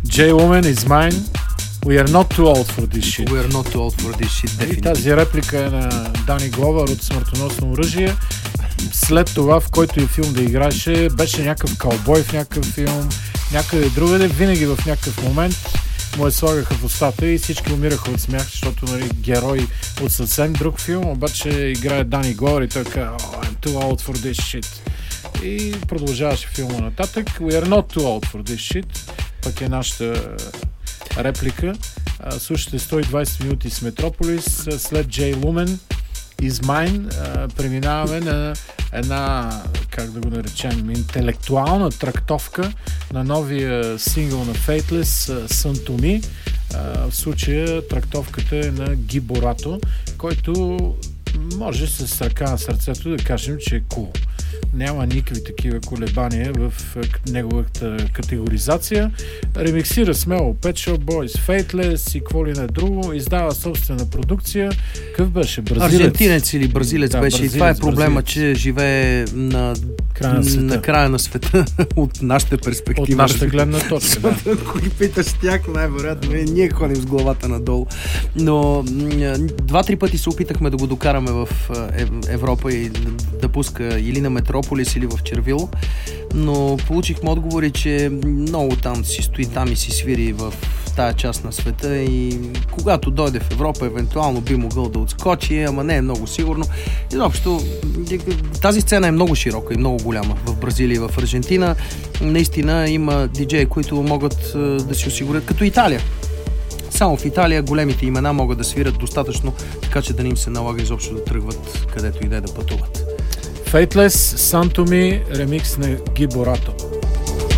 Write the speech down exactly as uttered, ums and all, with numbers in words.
Jay Lumen is mine. We are not too old for this shit. We are not too old for this shit, И тази реплика е на Дани Гловър от Смъртоносно оръжие. След това, в който и филм да играеше, беше някакъв каубой в някакъв филм, някъде другаде, винаги в някакъв момент му е слагаха в устата и всички умираха от смях, защото, нали, герой от съвсем друг филм, обаче играе Дани Гловър и той казва oh, I'm too old for this shit. И продължаваше филма нататък. We are not too old for this shit. Пък е нашата реплика. Слушате сто и двайсет минути с Метрополис. След Jay Lumen is mine преминаваме на една, как да го наречем, интелектуална трактовка на новия сингъл на Faithless, Sun to Me. В случая трактовката е на Ги Борато, който може с ръка на сърцето да кажем, че е cool. Няма никакви такива колебания в неговата категоризация. Ремиксира смело Pet Shop Boys, Faithless и какво ли не друго. Издава собствена продукция. Какъв беше? Бразилец? Аржентинец или бразилец да, беше. бразилец, и това е проблема, бразилец. че живее на края на света, на края на света от нашата перспектива. От нашата гледна точка, да. Ако ги питаш тях, най-вероятно е, ние ходим с главата надолу. Но два-три пъти се опитахме да го докараме в Европа и да пуска или на Метрополис, или в Червило, но получихме отговори, че много там си стои, там и си свири в тая част на света и когато дойде в Европа, евентуално би могъл да отскочи, ама не е много сигурно. Изобщо тази сцена е много широка и много голяма в Бразилия и в Аржентина. Наистина има диджеи, които могат да си осигурят, като Италия. Само в Италия големите имена могат да свирят достатъчно, така че да не им се налага изобщо да тръгват където и да пътуват. Faithless, Sun to Me, ремикс на Ги Борато.